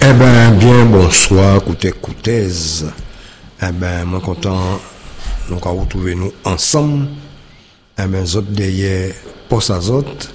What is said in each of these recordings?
Eh ben, bien, bonsoir, coutez. Eh ben, moi content, nous avons retrouvé nous ensemble. Eh ben, autres derrière, poste à autres.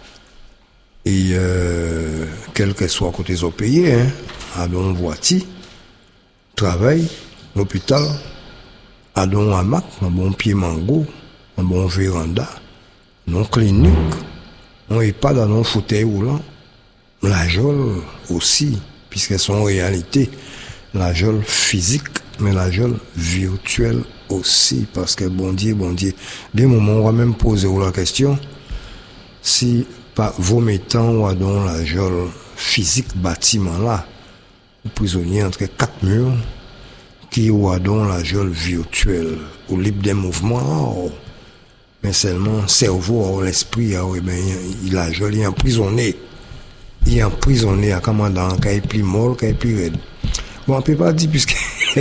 Et, quel que soit côté des pays, hein, à don voiture, travail, l'hôpital, à don hamac, un bon pied mango, un bon véranda, non clinique, on n'est pas dans nos fauteuils roulants, la geôle aussi, puisqu'elles sont en réalité la geôle physique, mais la geôle virtuelle aussi, parce que bon Dieu, des moments on va même poser la question, si pas vos mettants ou dans la geôle physique bâtiment là, prisonnier entre quatre murs, qui ou dans la geôle virtuelle, ou libre des mouvements, mais seulement cerveau, l'esprit, il a geôle, il est emprisonné. Il est emprisonné à commandant, qui est plus molle, qui est plus raide. Bon, on peut pas dire, puisque,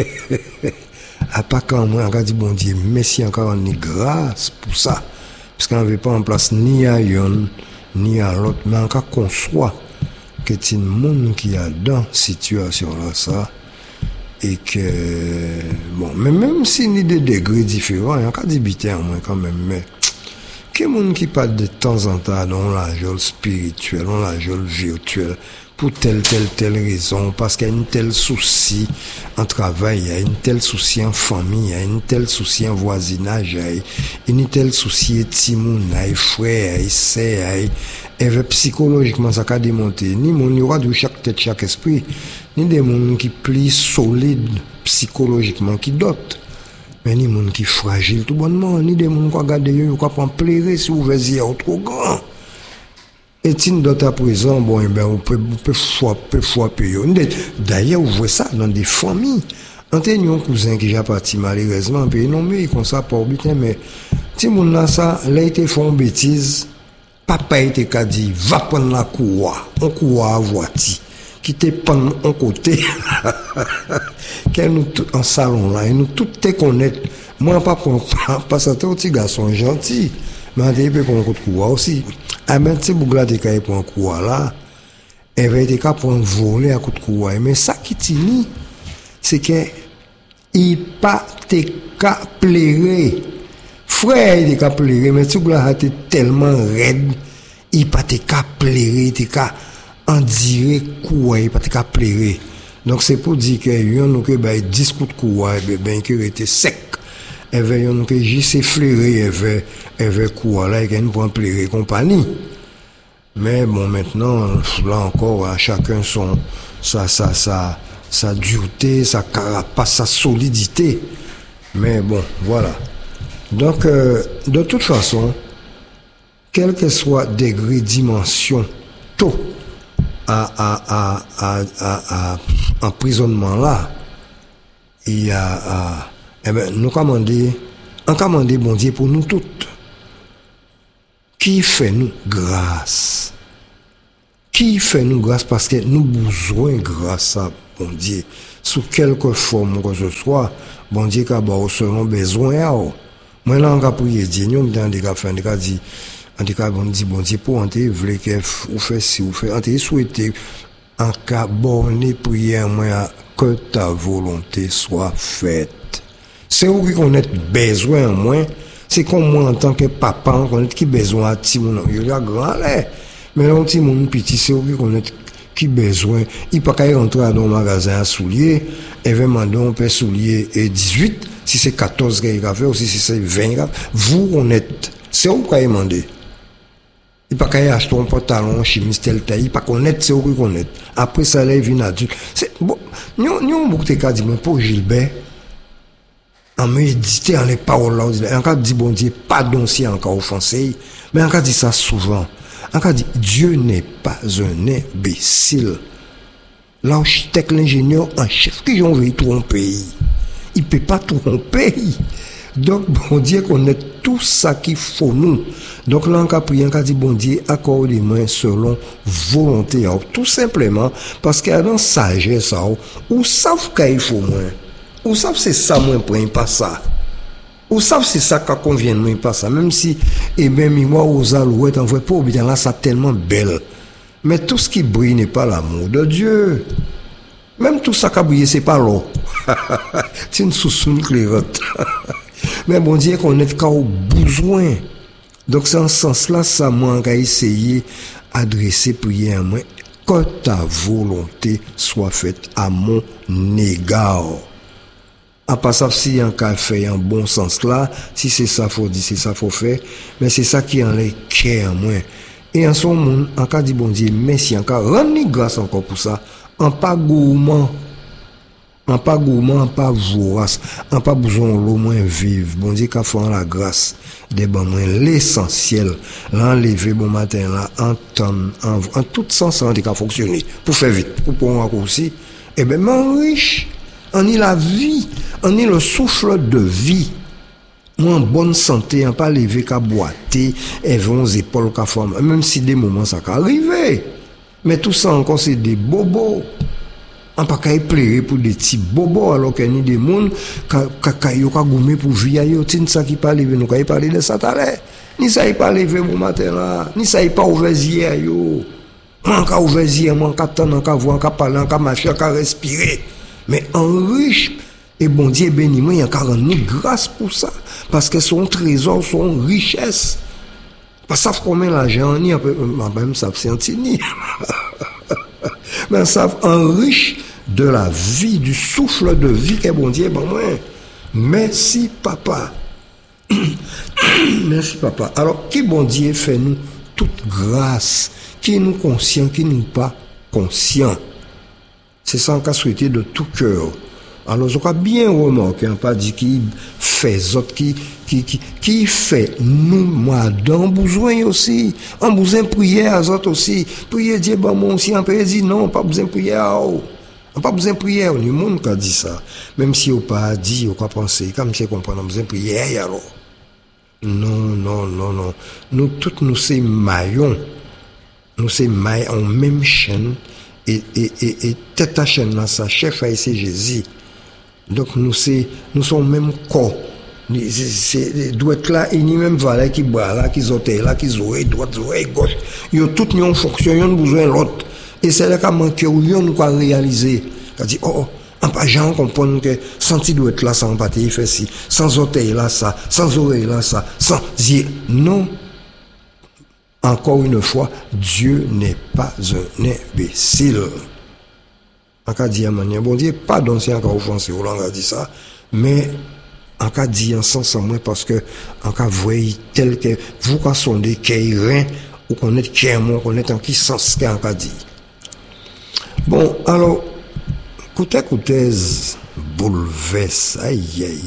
à part quand moi, on a dit, bon Dieu, merci encore, on est grâce pour ça. Parce qu'on ne veut pas en place ni à yon, ni à l'autre, mais encore qu'on soit, que c'est un monde qui a dans cette situation-là, ça, et que, bon, mais même si ni des degrés différents, il y a encore des bités en moins quand même, mais, quel monde qui parle de temps en temps dans la geôle spirituelle, dans la geôle virtuelle, pour telle raison, parce qu'il y a une telle souci en travail, il y a une telle souci en famille, il y a une telle souci en voisinage, il y a une telle souci de timoun, il y a frère, il y a sœur, et psychologiquement ça a démonté, ni mon aura de chaque tête, chaque esprit, ni des gens qui plient solide psychologiquement, qui dotent. Mais ni monde qui fragile tout bonnement, ni des gens qui regardent eux, qui prend plaisir si vous voyez trop grand. Et si d'autres à présent, bon, eh ben, on peut frapper. D'ailleurs, vous voyez ça dans des familles. Entre un cousin qui j'ai parti malheureusement, puis non, mais comme ça, pas obligé, mais, si mon là, ça, là, il te font bêtise, papa, il te dit, va prendre la cour, on court à voiture. Qui te prend en côté, qu'elle nous en salon là, et nous tout te connaître. Moi, pas ça, t'es un petit garçon gentil, mais on peut prendre un coup de couloir aussi. Ah, mais tu sais, Bougla, t'es qu'à prendre un couloir là, elle va être qu'à prendre voler à coup de couloir. Mais ça qui t'init, c'est que, il pas te qu'à plaire. Frère, il te qu'à plaire, mais tu Bougla, t'es tellement raide, il pas te qu'à plaire, t'es qu'à en dirait quoi pas te plaire. Donc c'est pour dire que yon que ba discours quoi ben que était sec et yon que juste effleuré et quoi là et pour plaire compagnie. Mais bon maintenant là encore à chacun son sa dureté, sa carapace, sa solidité. Mais bon, voilà. Donc de toute façon, quel que soit degré dimension tôt emprisonnement là, il y a eh ben nous commander bon Dieu pour nous toutes qui fait nous grâce parce que nous besoin grâce à bon Dieu sous quelque forme que ce soit bon Dieu qu'a selon besoin moi là on a prié Dieu nous dans des cas dit en tout cas, on dit, bon Dieu, pour entrer, vous voulez que vous faites si vous faites, entrer, souhaitez, en cas borné, prière, moi, que ta volonté soit faite. C'est où qu'on a besoin, moi, c'est comme moi, en tant que papa, on connaît qui besoin à ti mon, il y a grand, là. Mais là, on dit, mon petit, c'est où qu'on a qui besoin, il peut pas rentrer dans le magasin à souliers, et vraiment, on peut soulier 18, si c'est 14 qu'il y a fait, ou si c'est 20, vous, on est, c'est où qu'on a demandé. Il pas qu'à acheter un pantalon chimiste tel taille, il pas connaître c'est où connaître. Après ça là il vient adulte. C'est bon, nous beaucoup de cas dit mais pour Gilbert en méditer en les paroles là, encore dit bon Dieu pardon si encore offensé, mais encore dit ça souvent. Encore dit Dieu n'est pas un imbécile. L'architecte l'ingénieur en chef qui ont veut tromper. Il peut pas tromper. Donc, bon Dieu connaît tout ça qu'il faut nous. Donc, là, on a prié, on a dit, bon Dieu, accorde-moi selon volonté. Tout simplement, parce qu'il y a dans sagesse, ou savent qu'il faut moins. Ou savent c'est ça, moins, prenne pas ça. Ou savent c'est ça qui convient, moins, pas ça. Même si, eh bien, moi, aux alouettes, en vrai, pas bien là, ça tellement belle. Mais tout ce qui brille n'est pas l'amour de Dieu. Même tout ça qui a brillé, c'est pas l'eau. C'est une sous-soune clairotte. Mais bon Dieu, qu'on est qu'au besoin. Donc, c'est en ce sens-là, ça m'a essayé d'adresser prière à moi. Que ta volonté soit faite à mon égard. À part ça, si un cas fait en bon sens là, si c'est ça faut dire, c'est ça faut faire, mais c'est ça qui en les cœur moi. Et en son monde, en cas dit bon Dieu, merci, en cas rendre grâce encore pour ça, en pas gourmand, en pas vorace, en pas besoin l'eau moins vive. Bon Dieu qu'a fait la grâce des bon moins l'essentiel, l'enlever bon matin là, en tout sens ça a fonctionner pour faire vite, pour un raccourci. Et ben riche, on est la vie, on est le souffle de vie. Moi en bonne santé, en pas lever qu'à boiter, et vont épaules qu'à forme, même si des moments ça peut arriver. Mais tout ça encore c'est des bobos. On pas qu'à pleurer pour des petits bobos alors qu'il y a des monde qui ont gommé pour vivre, tin ça qui parle nous qu'à parler de ça t'allait. Ni ça il pas lever bon matin là, ni ça il pas ouvert hier yo. On ka ouvert hier, on ka tendre, on ka voir, on ka parler, on ka marcher, on ka respirer. Mais en riche, et bon Dieu béni moi, il y a rendre grâce pour ça. Parce que son trésor, son richesse. Pas savent combien l'argent, ni un peu, même ça c'est un tini. Mais savent enrichir de la vie, du souffle de vie que bon Dieu, bon moi. Merci papa. Merci papa. Alors, qui bon Dieu fait nous toute grâce, qui est nous conscient, qui nous pas conscient. C'est ça qu'on a souhaité de tout cœur. Alors, on a bien remarqué, on pas dit qui fait autres, qui fait nous, moi, dans besoin aussi. En besoin de prière à autres aussi. Prière Dieu, bon, moi aussi, on peut dire non, pas besoin de prière. On pas besoin de prière. Le monde qui a dit ça. Même si on pas dit, on pas pensé, comme si on comprend, on a besoin de prière, alors. Non. Nous, tous, nous, c'est maillons. Nous, c'est maillons en même chaîne. Et tête à chaîne là, ça, chef a essayé Jésus. Donc nous sommes même corps. C'est doit être là, et ni même valet qui boit là, qui zote là, qui zoé, droite, zoé, gauche. Ils ont toutes une fonction, ils ont besoin de l'autre. Et c'est là qu'on manque, ils ont quoi réaliser. On dit, on pas jamais comprendre que senti doit être là, sans empathie, il fait ci, sans oreille là, ça, sans oreille là, ça, sans yeux. Non. Encore une fois, Dieu n'est pas un imbécile. En cas dit à manière, bon Dieu, pardon si encore offensé, on a dit ça, mais en cas dit en sens en moins parce que en cas voyez tel que vous quand sondez qu'il rien ou qu'on est qui moi qu'on est en qui sens qu'en cas dit. Bon, alors côté bouleverse, aïe.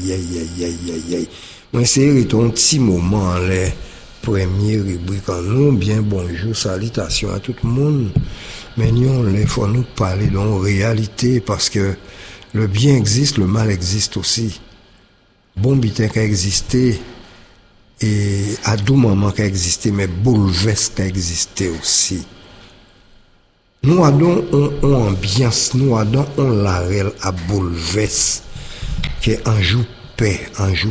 Moi c'est un petit moment là. Première rubrique en nous, bien bonjour, salutations à tout le monde. Mais nous, il faut nous parler de réalité parce que le bien existe, le mal existe aussi. Bon bitin qui a existé et à tout moment qui a existé, mais bouleverse qui a existé aussi. Nous avons une ambiance, nous avons un larel à bouleverse qui est en joue paix.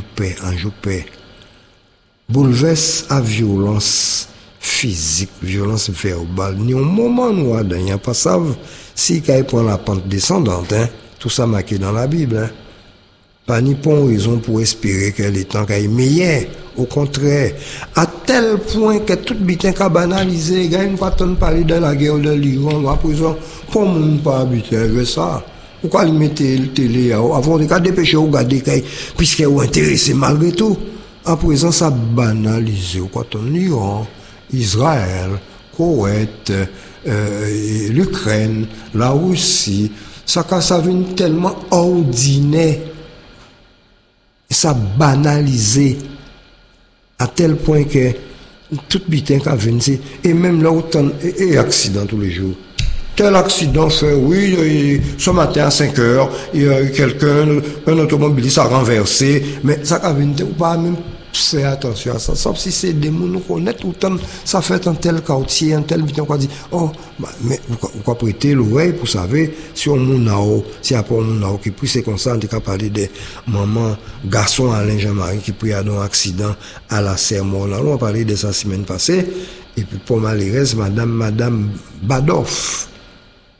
Bouleverse à violence physique, violence verbale. Ni au moment nous a n'y a pas ça. Si quand il prend la pente descendante, tout ça marqué dans la Bible. Pas ni pour raison pour espérer que les temps est meilleur. Au contraire, à tel point que tout bitin qu'a banalisé, il y a une fois qu'on parler de la guerre de l'Iran, à présent, comment on pas habitué avec ça? Pourquoi il mettait le télé avant de dépêcher ou regarder puisqu'il est intéressé malgré tout? À présent, ça banalisé. Quand on Iran, Israël, Koweït, l'Ukraine, la Russie, ça vient tellement ordinaire. Ça banalisé à tel point que tout bitin qu'a venu, et même là, autant, et accident tous les jours. Tel accident fait, oui, ce matin à 5 heures, il y a quelqu'un, un automobiliste a renversé, mais ça a venu, ou pas même faire attention à ça. Sauf si c'est des gens nous connaissent, autant ça fait un tel quartier, un tel bitin, on dit, oh, mais vous prêter l'oreille pour savoir si on moun si après on moun qui pris c'est comme ça, on est parler de maman, garçon Alain Jean-Marie qui pris à un accident à la sermon. Là, on a parlé de ça semaine passée, et puis pour malheureuse, madame Badoff,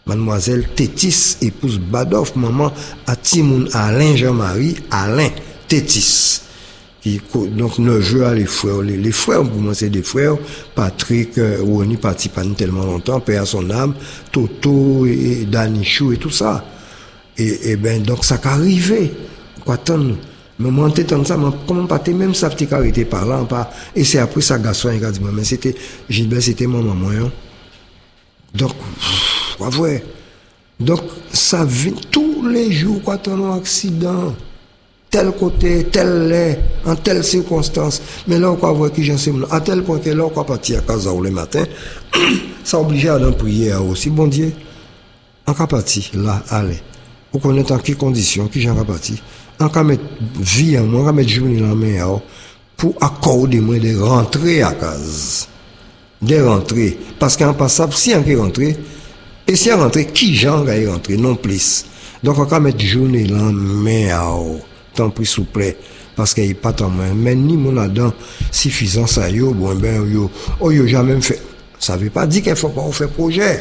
Mademoiselle Tétis, épouse Badoff, maman à Timoun Alain Jean-Marie, Alain Tétis. Donc, neveu à les frères. Les frères, pour moi, c'est des frères. Patrick, Rony, parti pas tellement longtemps, paix à son âme, Toto et Danichou et tout ça. Et ben, donc, ça qu'arrivé. Quoi, attendre. Mais moi, en t'étant ça, comment pas même ça, petit arrêté par là, pas. Et c'est après ça, garçon, il a dit, mais c'était, Gilbert, c'était mon maman, hein. Donc, quoi, vrai. Donc, ça vient tous les jours, quoi, un accident. Tel côté, tel lait, en telle circonstance. Mais là, on va voir qui j'en sais, à tel point que là, on va partir à casa le matin, ça oblige à aller en prière aussi. Bon Dieu, on va partir là, allez. Vous connaissez en quelles conditions, qui j'en va partir. On va mettre vie en moi, on va mettre journée dans la main, pour accorder moi des rentrées à casa. Des rentrées. Parce qu'en passant, si on est rentré, et si on rentré, qui j'en va y rentrer, non plus. Donc, on va mettre journée dans la main, tant pis souple parce qu'il n'y a pas tant main mais ni mon adam suffisant ça yo bon ben yo jamais fait ça veut pas dire qu'il faut pas faire projet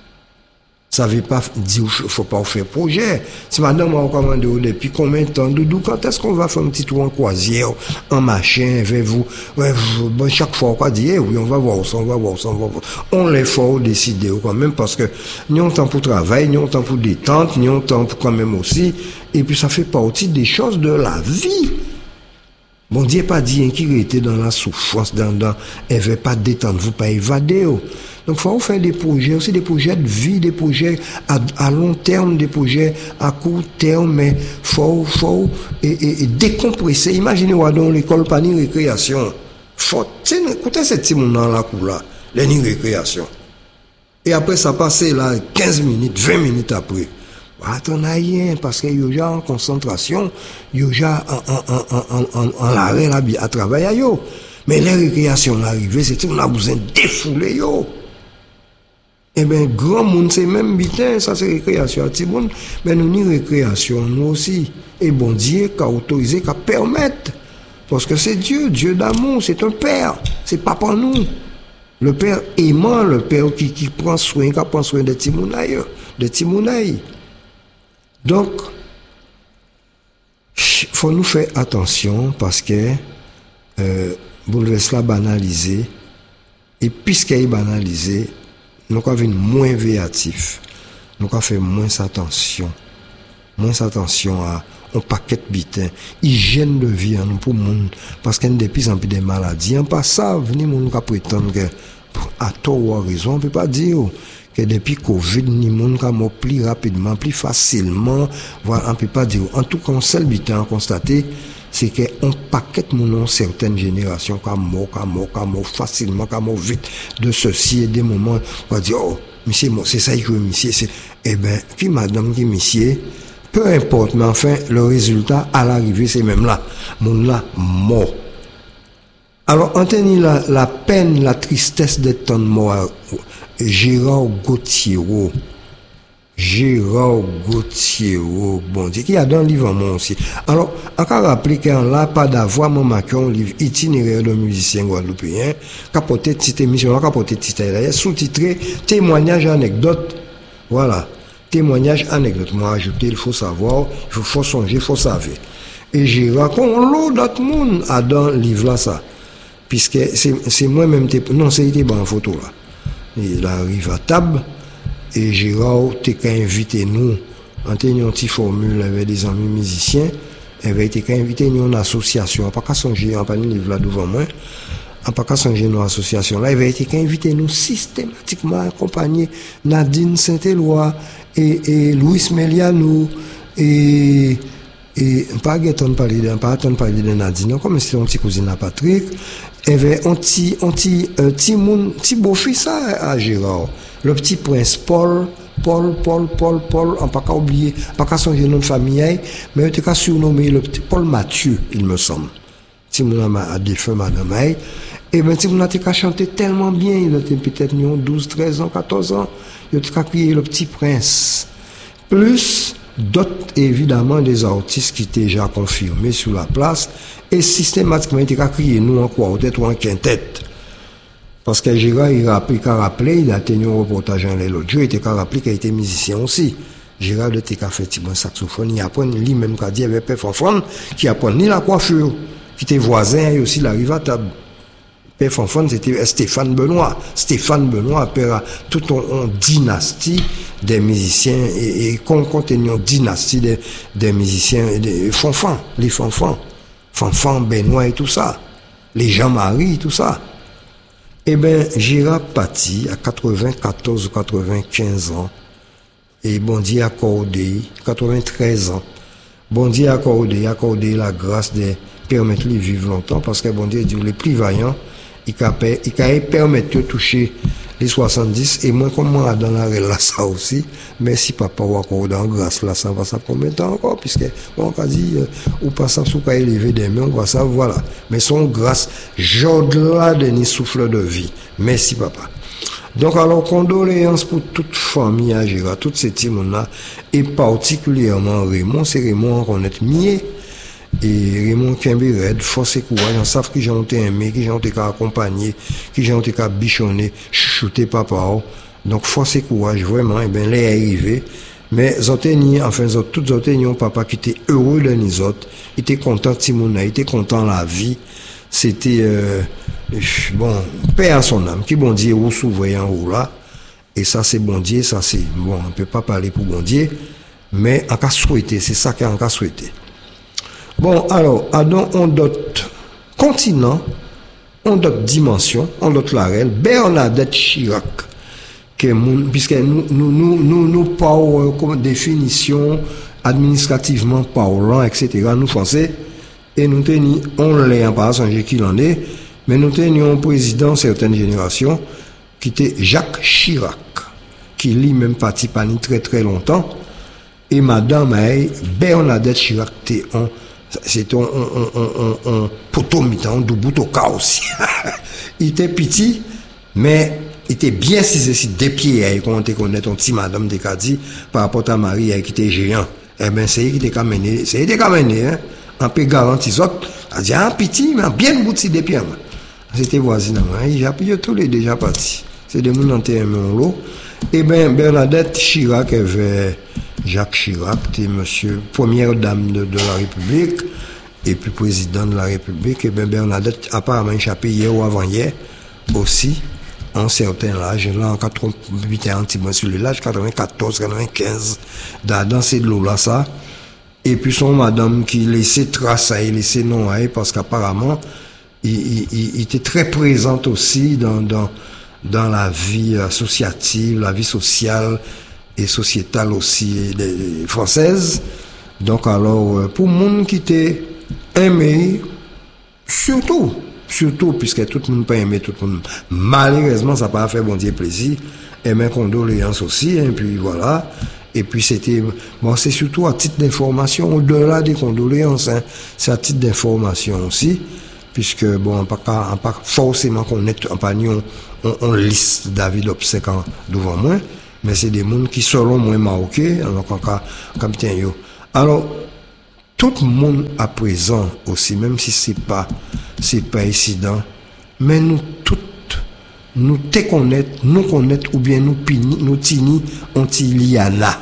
ça veut pas dire qu'il faut pas faire projet si madame m'a recommandé depuis combien de temps doudou quand est-ce qu'on va faire un petit tour en croisière en machin avec vous ouais, bon chaque fois on va dire oui on va voir ça on les faut décider quand même parce que nous on temps pour travail nous on temps pour détente nous on temps pour quand même aussi et puis ça fait partie des choses de la vie. Bon Dieu pas dit qui était dans la souffrance, elle veut pas détendre, vous pas évader. Donc faut faire des projets, aussi des projets de vie, des projets à long terme, des projets à court terme, mais faut et décompresser. Imaginez-vous dans l'école pas ni récréation. Faut écoutez cette petit monde dans la cour là, les ni récréation. Et après ça passait là 15 minutes, 20 minutes après. Attends, rien, parce que y a en concentration, y a en l'arrêt là, à travailler, yo. Mais les récréations l'arrivée, c'est on a besoin de défouler, yo. Eh ben, grand monde, c'est même bitin, ça c'est récréation à Tiboun, mais nous ni récréation, nous aussi. Et bon Dieu, qu'a autorisé, qu'a permettre. Parce que c'est Dieu, Dieu d'amour, c'est un père, c'est pas pour nous. Le père aimant, le père qui prend soin, qui prend soin de Timounaï, de Timounaï. Donc, faut nous faire attention parce que bouleverse banalisé et puisqu'elle est banalisée, nous avons une moins véatif, nous avons fait moins attention à un paquet de bitin, hygiène de vie en nous pour monde parce qu'il y a de plus en plus de maladies. En passant, venez nous prétendre que à tort ou à raison, on peut pas dire que depuis Covid, ni monde ka mort plus rapidement, plus facilement, voilà, on peut pas dire. En tout cas, on seul bitin constaté, c'est que on paquet mon certaines générations ka mort facilement, ka mort vite de ceci et des moments, on va dire oh, monsieur, c'est ça que monsieur, c'est eh ben, qui madame qui monsieur, peu importe, mais enfin le résultat à l'arrivée c'est même là, mon là mort. Alors, entendez la peine, la tristesse d'être mort. Gérard Gauthier, bon Dieu, qui a dans le livre moi aussi. Alors, encore rappeler qu'en là, pas d'avoir mon Macron, livre itinéraire de musicien guadeloupéen, capoté petite émission, capoté titre, sous-titré, témoignage anecdote, voilà, témoignage anecdote, moi ajouté, il faut savoir, il faut songer, il faut savoir. Et Gérard, qu'on l'eau d'autres monde a dans le livre là, ça, puisque c'est moi-même, non, c'est été en photo là. Il arrive à table et Gérard t'a invité nous en tenant une petite formule avec des amis musiciens. Il avait été invité nous une association. On pas qu'à songer en pas de livre là devant moi. On pas qu'à songer nos associations là. Il avait été invité nous systématiquement accompagner Nadine Saint-Éloi et Louis Melianou et pas attendre parler de Nadine comme c'est un petit cousin à Patrick. Il y avait un petit beau-fils à Gérard. Le petit prince Paul, on pas qu'à oublier, pas qu'à songer notre famille, mais on qu'à surnommer le petit Paul Mathieu, il me semble. Si mon a défunt madame Aïe, et ben si mon a qu'à chanter tellement bien, il était peut-être 12, 13 ans, 14 ans, il a qu'à crier le petit prince. Plus d'autres, évidemment, des artistes qui étaient déjà confirmés sur la place, et systématiquement, il a crié nous en quartet ou en quintette. Parce que Gérard, il a rappelé, il a tenu un reportage l'autre jour, il était rappelé qu'il était musicien aussi. Gérard était fait un saxophone, il apprend lui-même qu'a dit avec Père Fanfan, qui apprend ni la coiffure, qui était voisin et aussi l'arrivée à table. Père Fanfan, c'était Stéphane Benoît. Stéphane Benoît a toute une dynastie des musiciens et contenant une dynastie des musiciens, des Fanfan, les Fanfan. Fanfan, Benoît et tout ça. Les Jean-Marie, tout ça. Eh bien, Gérard Paty, à 94 ou 95 ans, et bon Dieu accordé, 93 ans, bon Dieu accordé la grâce de permettre de vivre longtemps, parce que bon Dieu dit, les plus vaillants, il permettre de toucher les 70, et moi, comme moi, dans la là, ça aussi, merci papa, ou accordé en grâce, là, ça va ça combien de temps encore, puisque, on a dit, ou pas ça, sous qu'à élever des mains, on va ça, voilà. Mais son grâce, j'au-delà de ni souffle de vie. Merci papa. Donc, alors, condoléances pour toute famille à Gérard, toutes ces timons-là, et particulièrement Raymond, c'est Raymond qu'on est mié. Et Raymond Kimbered, force et courage, on savent qui j'ai été aimé, qui j'ai été accompagné, qui j'ai été bichonné, chuchoté papa. Donc, force et courage, vraiment, et bien, les arrivé. Mais, toutes autres, papa qui était heureux de nous autres, il était content de Timona, il était content de la vie. C'était, bon, paix à son âme, qui bon Dieu, ou souverain en haut là. Et ça, c'est bon Dieu, ça, c'est, bon, on peut pas parler pour bon Dieu, mais en cas souhaité, c'est ça qu'on a souhaité. Bon, alors, on d'autres continents, on d'autres dimensions, on d'autres larelles, Bernadette Chirac, puisque nous parlons comme définition administrativement parlant, etc., nous français, et nous tenions, on l'est en pas changer qui en est, mais nous tenions un président certaines générations, qui était Jacques Chirac, qui lui-même parti pas très très longtemps, et madame Bernadette Chirac, c'était un poteau mitan, du bout au cas aussi. Il était petit, mais il était bien si des pieds, quand on te connaît ton petit madame de Kadi, par rapport à Marie, qui était géant. Eh ben, c'est lui qui était camené, hein. Un peu garanti, ça. A dit, petit, mais bien bout de des pieds, c'était voisin, il a payé tous les déjà partis. C'est des gens qui ont l'eau. Eh ben, Bernadette Chirac avait Jacques Chirac, était monsieur, première dame de la République, et puis président de la République. Et bien, Bernadette, apparemment, échappé hier ou avant-hier, aussi, en certain âge, là, en 88 ans, sur l'âge 94, 95, dans ces lots-là, ça. Et puis, son madame qui laissait trace à laissait nom à parce qu'apparemment, il était très présent aussi dans la vie associative, la vie sociale et sociétale aussi française. Donc alors, pour monde qui était aimé, surtout, puisque tout le monde pas aimé, tout le monde, malheureusement, ça n'a pas fait bon Dieu plaisir, et mes condoléances aussi, et puis voilà. Et puis c'était, bon, c'est surtout à titre d'information, au-delà des condoléances, hein, c'est à titre d'information aussi, puisque bon, on pas forcément qu'on est en panion, on liste David obséquent devant moi, mais c'est des gens qui selon moi marqués, alors comme tiens yo. Alors, tout le monde à présent aussi, même si c'est pas incident, mais nous toutes, nous te connaître, ou bien nous pini, nous tini, liana,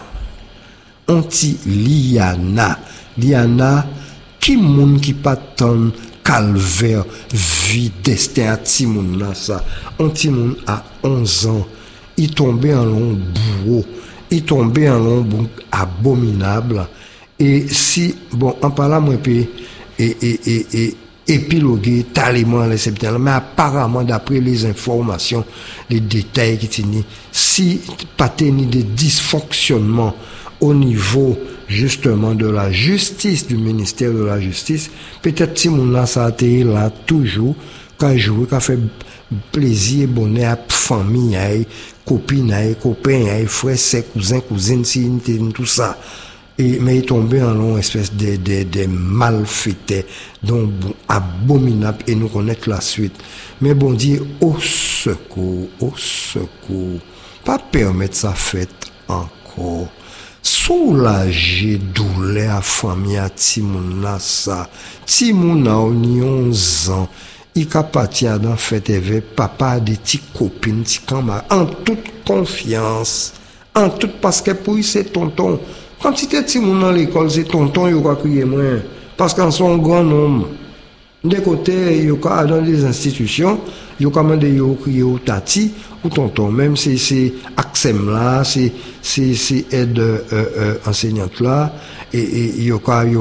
liana, qui moun qui pas tant calvaire, vie, destin à ti moun là ça, ti moun à 11 ans, il tombait en long bourreau, il tombait en long abominable, et si, bon, en parlant moi et épiloguer talement les septembre, mais apparemment d'après les informations, les détails qui tiennent, si pas ni des dysfonctionnements au niveau justement de la justice, du ministère de la justice, peut-être si mon là ça a été là toujours, qu'a joué, qu'a fait plaisir, bonheur à famille, copine, copain, frère, cousins, cousines, tout ça. Et, mais il est tombé en long espèce de malfaiteurs, donc abominable, et nous connaître la suite. Mais bon Dieu, au secours, pas permettre ça fait encore. Soulager douleur à famille à Timoun là ça. Timoun a 11 ans. il a parti à dans fait avec papa des petits copines, petits camarades, en toute confiance, en toute, parce que pour lui c'est tonton. Quand tu étais petit monde dans l'école, c'est tonton, il va crier moins, parce qu'en son grand homme. De côté, il y a dans des institutions, il y a quand même des crier au tati, ou tonton, même si c'est accem là, c'est aide enseignante là, et il y a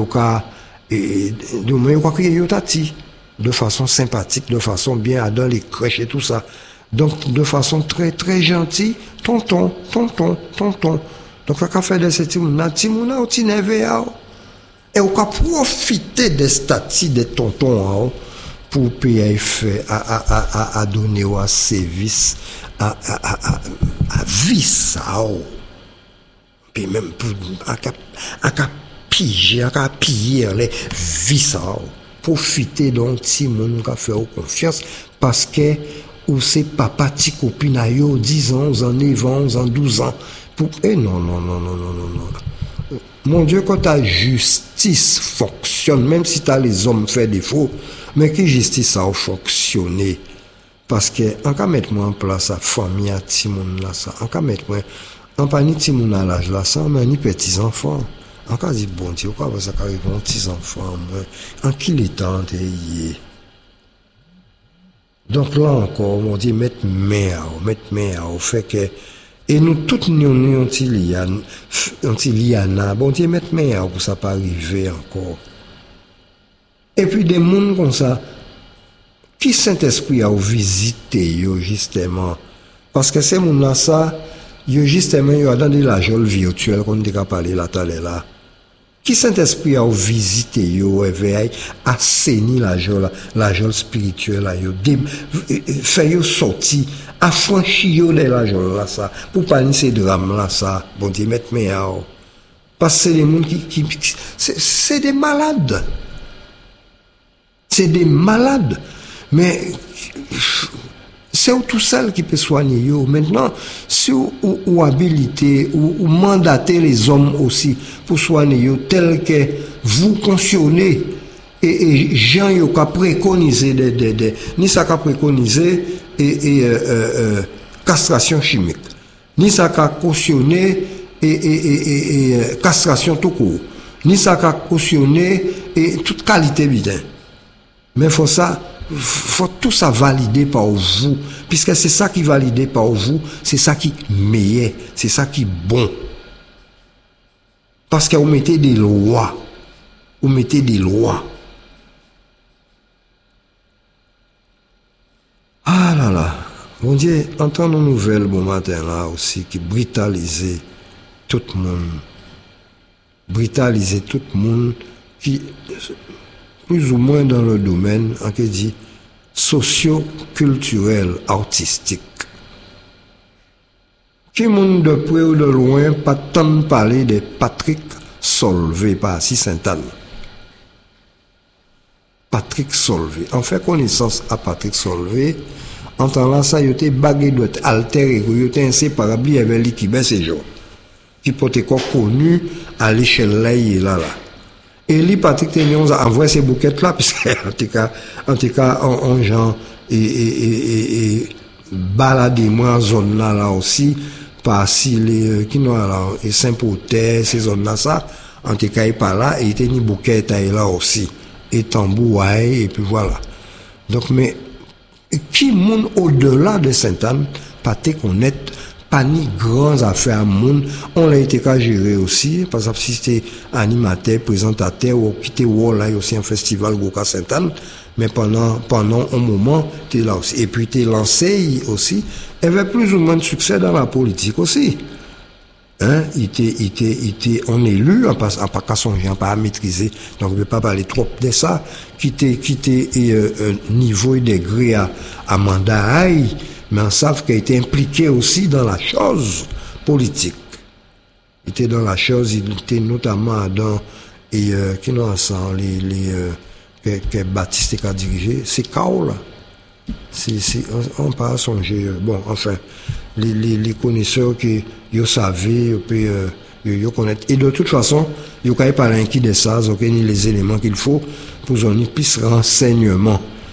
crier au tati, de façon sympathique, de façon bien dans les crèches et tout ça. Donc, de façon très, très gentille, tonton. Donc, ça fait de ces timouna, au tinévé, et on peut profiter des statuts des tontons pour payer à donner au service, à vie ça. Puis même pour à piller les vies ça. Profiter donc si mon ka faire confiance parce que ou c'est papa ti copine a yo 10 ans, 9 ans, 12 ans pour non. Mon Dieu, quand ta justice fonctionne, même si t'as les hommes fait défaut, mais que justice ça a fonctionné. Parce que, on peut mettre moi en place la famille à Timoun là, ça. On peut mettre moi, en pas ni Timoun à l'âge là, ça, mais ni petits enfants. On peut dire, bon Dieu, quoi, ça arrive aux petits enfants, moi. En qui les temps y est. Donc là encore, on dit, mettre main au fait que, et nous tous nous liana, bon Dieu mettre meilleur pour ça pas arriver encore. Et puis des mondes comme ça, qui Saint-Esprit a visité yo justement, parce que ces mondes là ça, yo justement yo dans de la joie virtuelle qu'on dit qu'à parler là tout là. Qui Saint-Esprit a visité yo éveil, assaini la joie spirituelle là yo, fait yo sortir, affranchir yo de la joie là ça, pour pas ni ces drames là ça, bon Dieu mettre meilleur. Parce que c'est des monde qui c'est des malades. C'est des malades. Mais c'est tout seul qui peut soigner yo. Maintenant, si ou habilité ou mandater les hommes aussi pour soigner yo, tel que vous cautionnez et gens yo ka préconiser ni ça ka préconiser castration chimique, ni ça ka cautionner et castration tout court, ni ça ka cautionner et toute qualité bien. Mais faut tout ça valider par vous, puisque c'est ça qui valide par vous, c'est ça qui meilleur, c'est ça qui bon. Parce que vous mettez des lois. Ah là là, bon Dieu, entendre une nouvelle bon matin là aussi qui brutalisait tout le monde, qui plus ou moins dans le domaine, on peut dire, socio-culturel, artistique. Qui monde de près ou de loin, pas tant parler de Patrick Solvay, pas si Sainte-Anne. Patrick Solvay. On fait connaissance à Patrick Solvay. En temps là, ça, il était bagué doit alter ego, il était inséparable avec lui qui baisse ses jours. Qui peut être connu à l'échelle là, Et lui, Patrick Ténion a envoyé ces bouquettes là, puisque, en tout cas, en genre, et baladez-moi en zone là aussi, par si les, qui n'ont là, et Saint-Pauter, ces zones là, ça, en tout cas, il par là, et il était ni bouquette là aussi. Et tambouaille, et puis voilà. Donc, mais, qui monde au-delà de Sainte-Anne, pas te connaître, pas ni grandes affaires à monde, on l'a été qu'à gérer aussi, par exemple, si c'était animateur, présentateur, ou qui était là, aussi un festival Goka Sainte-Anne, mais pendant un moment, t'es là aussi. Et puis t'es lancé aussi, il y avait plus ou moins de succès dans la politique aussi. Hein, on est élu, en pas qu'à songer, pas à maîtriser, donc je ne vais pas parler trop de ça, qui était niveau et degré à mandat, mais on savent qu'il était impliqué aussi dans la chose politique. Il était dans la chose, il était notamment dans, qui nous ensemble, que Baptiste a dirigé, c'est Kao là. On pas songer, bon, enfin, les connaisseurs qui, ils savaient, ils connaissent. Et de toute façon, ils n'ont pas l'inquiétude de ça, ils ont les éléments qu'il faut pour donner plus renseignement.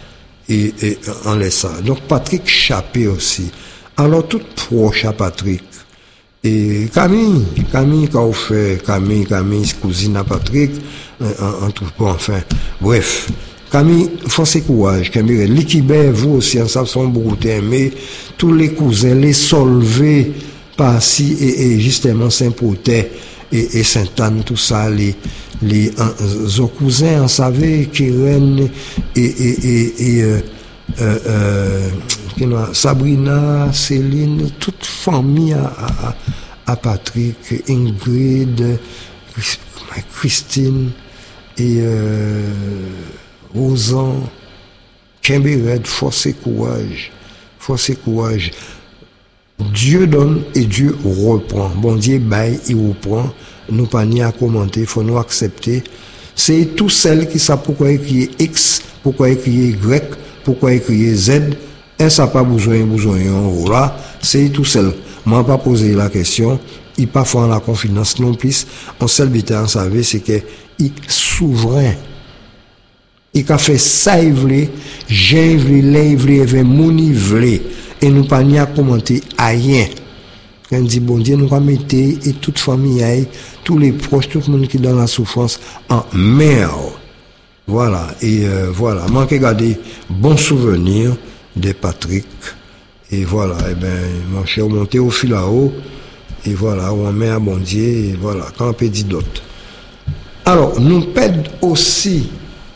et en laisse ça. Donc Patrick Chappé aussi. Alors tout proche à Patrick. Et Camille, quand fait Camille, cousine à Patrick, en tout cas, enfin, bref. Camille, force et courage, Camille, l'équibé, vous aussi, en ça, sont beaucoup aimés, tous les cousins, les solvés, par-ci, et justement, Saint-Protais, et Sainte-Anne, tout ça, les cousins, on savait, Keren, Sabrina, Céline, toute famille à Patrick, Ingrid, Christine, et Rosan, Kemberet, force et courage. Dieu donne et Dieu reprend. Bon Dieu baille, il reprend. Nous pas ni à commenter, faut nous accepter. C'est tout celles qui savent pourquoi écrire X, pourquoi écrire Y, pourquoi écrire Z. Et ça pas besoin, voilà. C'est tout seul. Moi pas poser la question. Il pas faire la confidence non plus. On seul bête en savait, c'est que il souverain. Il a fait ça, il voulait, j'ai voulu, il voulait, mouni voulait. Et nous pas ni à commenter à rien. Quand on dit, bon Dieu, nous va mettre, et toute famille, tous les proches, tout le monde qui est dans la souffrance, en mer. Voilà. Et voilà. Manquez garder bon souvenir de Patrick. Et voilà. Et ben, mon cher, monter au fil à haut. Et voilà, on met à bon Dieu. Et voilà. Quand on peut dire d'autres. Alors, nous pèdons aussi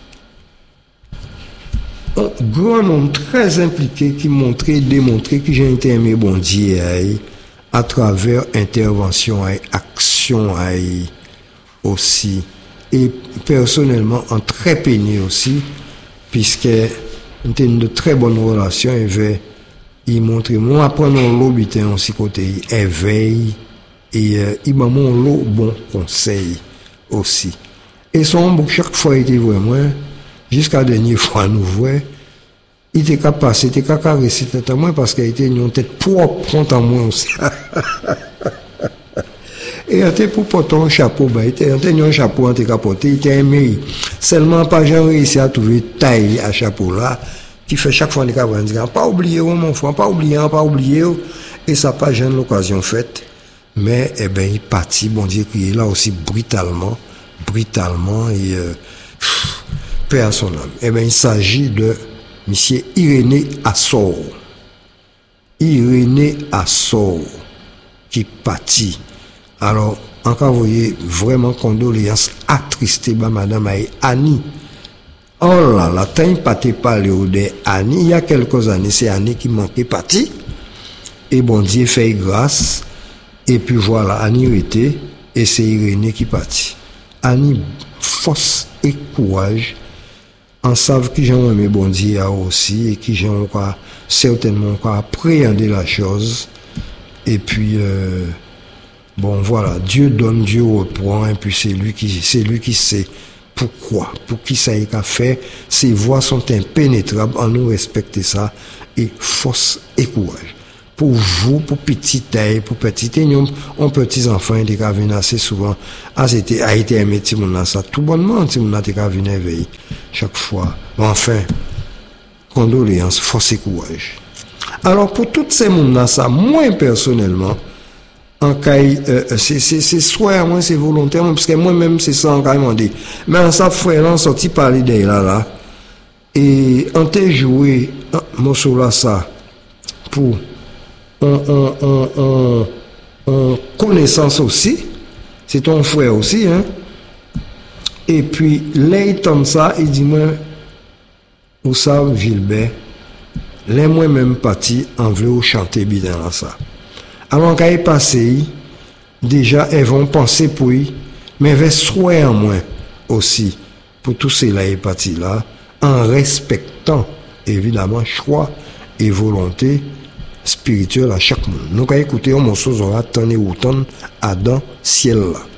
un grand nombre très impliqué qui montrait, démontrait que j'ai été aimé bon Dieu à travers intervention, action aussi. Et personnellement, en très peiné aussi, puisque nous avons de très bonnes relations, il montrait, moi, apprendre l'obité aussi côté éveil, et il m'a montré bon conseil aussi. Et son bouc chaque fois était vraiment, jusqu'à la dernière fois, nous voyons, il était capable, c'était capable, c'était à moi parce qu'il était une tête propre contre moi aussi. Et il était pour porter un chapeau, il était un chapeau, il était capoté, il était aimé. Seulement, pas j'ai réussi à trouver taille à chapeau là, qui fait chaque fois qu'il a dit, pas oublier, mon frère, pas oublier, et ça pas j'ai l'occasion faite. Mais, eh ben, il partit, bon Dieu, qui est là aussi brutalement, et, paix à son âme. Eh bien, il s'agit de monsieur Irénée Assor. Qui partit. Alors, encore vous voyez, vraiment condoléances attristées par madame Annie. Oh là là, tant il partait parler de Annie, il y a quelques années, c'est Annie qui manquait parti. Et bon Dieu fait grâce. Et puis voilà, Annie était, et c'est Irénée qui partit. Annie, force et courage. On savent qui j'ai aimé bon Dieu aussi et qui j'ai certainement appréhendé la chose. Et puis bon voilà, Dieu donne, Dieu reprend, et puis c'est lui qui sait pourquoi, pour qui ça a fait. Ses voix sont impénétrables, on nous respecte ça, et force et courage. Pour vous, pour petit taille, pour petit on petits enfants, ils viennent assez souvent. A été un métier, mon ça, tout bonnement, si on a été venu éveiller, chaque fois. Enfin, condoléances, force et courage. Alors, pour toutes ces mondes-là, ça, moi, personnellement, en cas, c'est soit, moi, c'est volontaire, parce que moi-même, c'est ça, en cas, dit. Mais en ça, frère, on sorti parler d'elle là, et on t'a joué, mon là, ça, pour, en connaissance aussi, c'est ton frère aussi, hein. Et puis, là, il tombe ça, il dit, moi, vous savez, Gilbert, là, moi-même parti, en voulant chanter bien dans ça. Alors, quand il passe, déjà, elles vont penser pour lui, mais elles souhaitent en moins aussi, pour tous ces-là et partis là, en respectant, évidemment, choix et volonté spirituelle à chaque monde. Nous, quand écoutez, on s'en aura tant et autant à dans ciel là.